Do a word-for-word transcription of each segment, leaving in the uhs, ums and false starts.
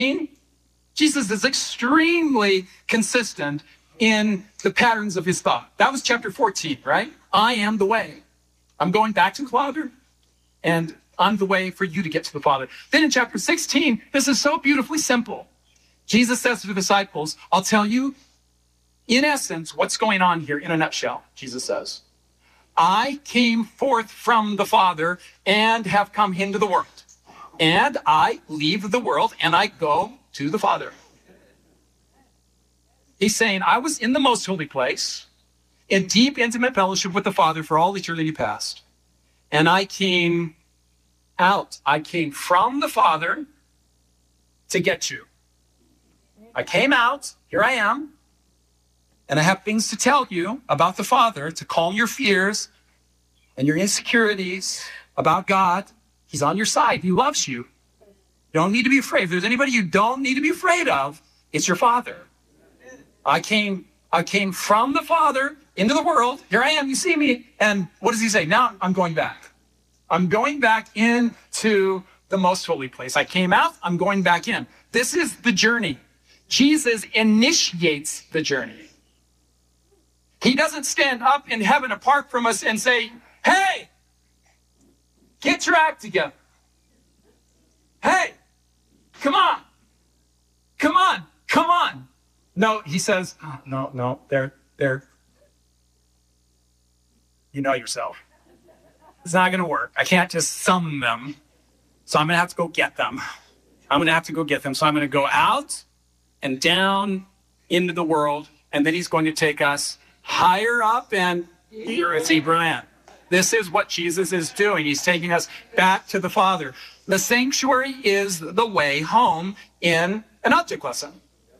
Jesus is extremely consistent in the patterns of his thought. That was chapter fourteen, right? I am the way. I'm going back to the Father, and I'm the way for you to get to the Father. Then in chapter sixteen, this is so beautifully simple. Jesus says to the disciples, I'll tell you, in essence, what's going on here in a nutshell, Jesus says. I came forth from the Father and have come into the world. And I leave the world and I go to the Father. He's saying, I was in the most holy place, in deep, intimate fellowship with the Father for all eternity past. And I came out. I came from the Father to get you. I came out. Here I am. And I have things to tell you about the Father to calm your fears and your insecurities about God. He's on your side. He loves you. You don't need to be afraid. If there's anybody you don't need to be afraid of, it's your Father. I came, I came from the Father into the world. Here I am. You see me. And what does he say? Now I'm going back. I'm going back into the most holy place. I came out. I'm going back in. This is the journey. Jesus initiates the journey. He doesn't stand up in heaven apart from us and say, hey, get your act together. Hey, come on. Come on. Come on. No, he says, oh, no, no, they're, they're, you know yourself. It's not going to work. I can't just summon them. So I'm going to have to go get them. I'm going to have to go get them. So I'm going to go out and down into the world. And then he's going to take us higher up, and here is Abraham. This is what Jesus is doing. He's taking us back to the Father. The sanctuary is the way home in an object lesson.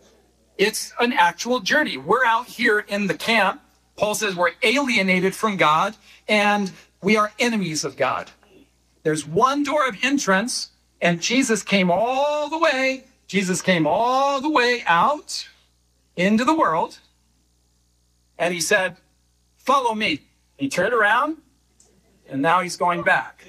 It's an actual journey. We're out here in the camp. Paul says we're alienated from God, and we are enemies of God. There's one door of entrance, and Jesus came all the way. Jesus came all the way out into the world. And he said, follow me. He turned around, and now he's going back.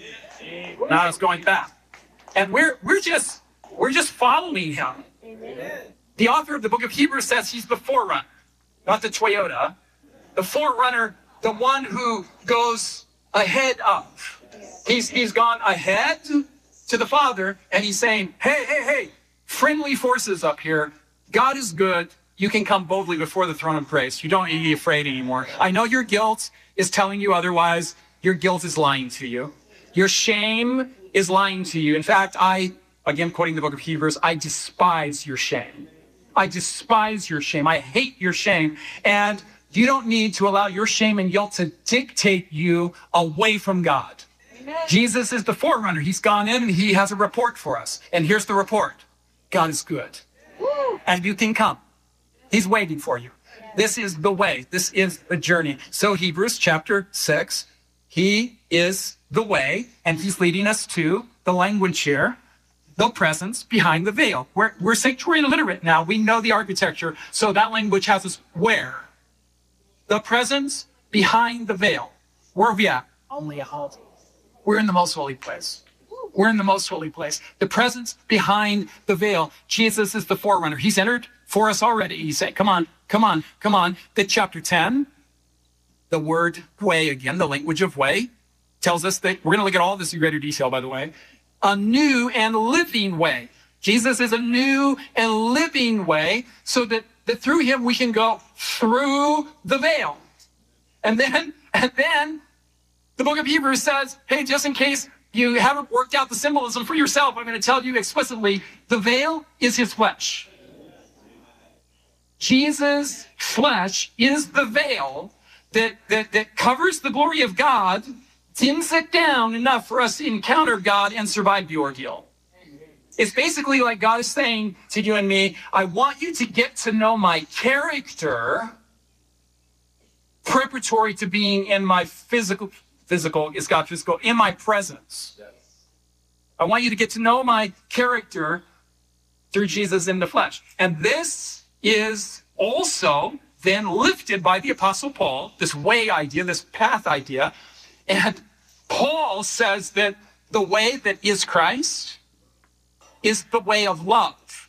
Now he's going back. And we're we're just we're just following him. Amen. The author of the book of Hebrews says he's the forerunner, not the Toyota. The forerunner, the one who goes ahead of. He's he's gone ahead to the Father, and he's saying, hey, hey, hey, friendly forces up here. God is good. You can come boldly before the throne of grace. You don't need to be afraid anymore. I know your guilt is telling you otherwise. Your guilt is lying to you. Your shame is lying to you. In fact, I, again, quoting the book of Hebrews, I despise your shame. I despise your shame. I hate your shame. And you don't need to allow your shame and guilt to dictate you away from God. Amen. Jesus is the forerunner. He's gone in and he has a report for us. And here's the report. God is good. Woo. And you can come. He's waiting for you. This is the way. This is the journey. So Hebrews chapter six, he is the way, and he's leading us to the language here, the presence behind the veil. We're, we're sanctuary literate now. We know the architecture. So that language has us where? The presence behind the veil. Where are we at? Only a halt. We're in the most holy place. We're in the most holy place. The presence behind the veil. Jesus is the forerunner. He's entered for us already. He said, come on, come on, come on. The chapter ten, the word way again, the language of way, tells us that, we're going to look at all this in greater detail, by the way, a new and living way. Jesus is a new and living way so that, that through him we can go through the veil. And then, and then the book of Hebrews says, hey, just in case you haven't worked out the symbolism for yourself, I'm going to tell you explicitly, the veil is his flesh. Jesus' flesh is the veil that, that, that covers the glory of God, dims it down enough for us to encounter God and survive the ordeal. It's basically like God is saying to you and me, I want you to get to know my character preparatory to being in my physical, physical, is God physical, in my presence. I want you to get to know my character through Jesus in the flesh. And this is also then lifted by the Apostle Paul, this way idea, this path idea. And Paul says that the way that is Christ is the way of love.